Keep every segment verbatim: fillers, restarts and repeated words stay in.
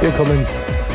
Wir kommen,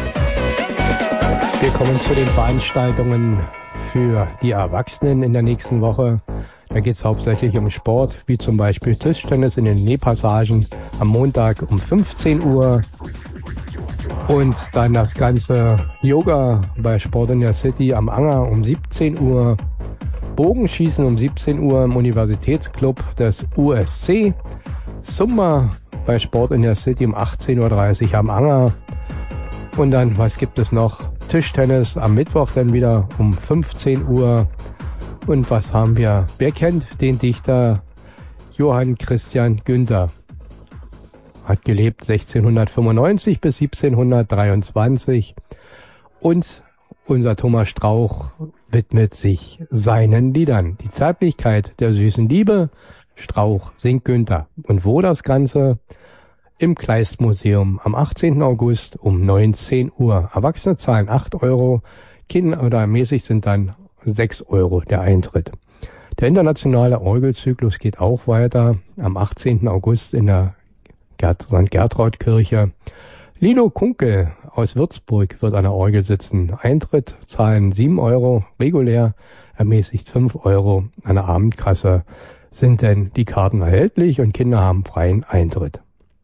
wir kommen zu den Veranstaltungen für die Erwachsenen in der nächsten Woche. Da geht es hauptsächlich um Sport, wie zum Beispiel Tischtennis in den Nähpassagen am Montag um fünfzehn Uhr. Und dann das ganze Yoga bei Sport in der City am Anger um siebzehn Uhr. Bogenschießen um siebzehn Uhr im Universitätsclub des U S C. Zumba bei Sport in der City um achtzehn Uhr dreißig am Anger. Und dann, was gibt es noch? Tischtennis am Mittwoch dann wieder um fünfzehn Uhr. Und was haben wir? Wer kennt den Dichter Johann Christian Günther? Hat gelebt sechzehnhundertfünfundneunzig bis siebzehnhundertdreiundzwanzig. Und unser Thomas Strauch widmet sich seinen Liedern. Die Zärtlichkeit der süßen Liebe. Strauch singt Günther. Und wo das Ganze? Im Kleist-Museum am achtzehnten August um neunzehn Uhr. Erwachsene zahlen acht Euro, Kinder oder mäßig sind dann sechs Euro der Eintritt. Der internationale Orgelzyklus geht auch weiter am achtzehnten August in der Sankt Gertraud-Kirche. Lino Kunkel aus Würzburg wird an der Orgel sitzen. Eintritt zahlen sieben Euro, regulär ermäßigt fünf Euro. An der Abendkasse sind denn die Karten erhältlich und Kinder haben freien Eintritt.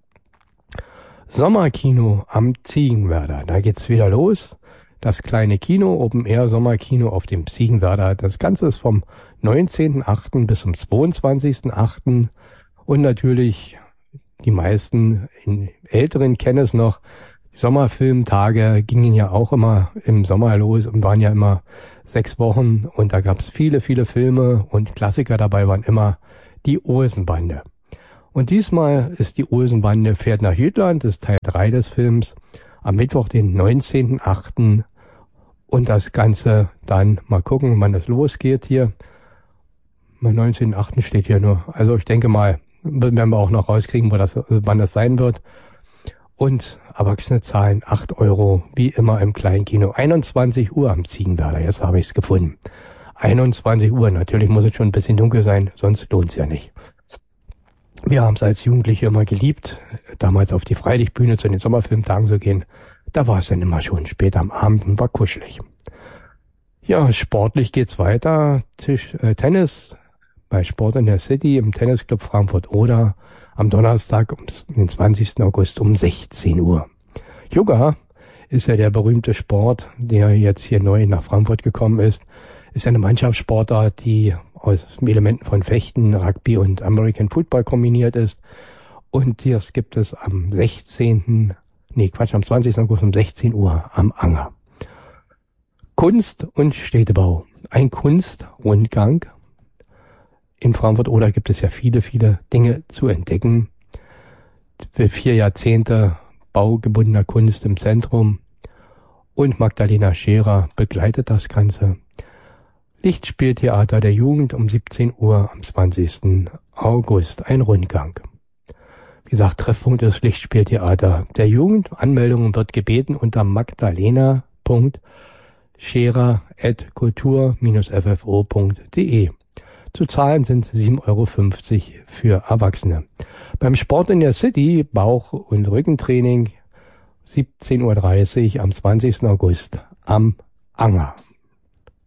Sommerkino am Ziegenwerder. Da geht's wieder los. Das kleine Kino, Open-Air-Sommerkino auf dem Ziegenwerder. Das Ganze ist vom neunzehnten achten bis zum zweiundzwanzigsten achten Und natürlich, die meisten in Älteren kennen es noch, die Sommerfilmtage gingen ja auch immer im Sommer los und waren ja immer sechs Wochen. Und da gab's viele, viele Filme und Klassiker dabei waren immer die Olsenbande. Und diesmal ist die Olsenbande fährt nach Jütland, das ist Teil drei des Films, am Mittwoch, den neunzehnten achten Und das Ganze dann, mal gucken, wann das losgeht hier. Am neunzehnten achten steht hier nur. Also ich denke mal, werden wir auch noch rauskriegen, wo das, wann das sein wird. Und Erwachsene zahlen acht Euro, wie immer im Kleinkino. einundzwanzig Uhr am Ziegenwerder, jetzt habe ich es gefunden. einundzwanzig Uhr, natürlich muss es schon ein bisschen dunkel sein, sonst lohnt es ja nicht. Wir haben es als Jugendliche immer geliebt, damals auf die Freilichtbühne zu den Sommerfilmtagen zu gehen. Da war es dann immer schon spät am Abend und war kuschelig. Ja, sportlich geht's weiter. Tisch, äh, Tennis bei Sport in der City im Tennisclub Frankfurt-Oder am Donnerstag, um den zwanzigsten August um sechzehn Uhr. Yoga ist ja der berühmte Sport, der jetzt hier neu nach Frankfurt gekommen ist. Ist eine Mannschaftssportart, die aus Elementen von Fechten, Rugby und American Football kombiniert ist. Und das gibt es am sechzehnten Nee, Quatsch, am zwanzigsten August um sechzehn Uhr am Anger. Kunst und Städtebau. Ein Kunstrundgang. In Frankfurt-Oder gibt es ja viele, viele Dinge zu entdecken. Für vier Jahrzehnte baugebundener Kunst im Zentrum. Und Magdalena Scherer begleitet das Ganze. Lichtspieltheater der Jugend um siebzehn Uhr am zwanzigsten August. Ein Rundgang. Wie gesagt, Treffpunkt ist Lichtspieltheater der Jugend. Anmeldungen wird gebeten unter magdalena punkt scherer at kultur Bindestrich f f o punkt d e. Zu zahlen sind sieben Euro fünfzig für Erwachsene. Beim Sport in der City, Bauch- und Rückentraining, siebzehn Uhr dreißig am zwanzigsten August am Anger.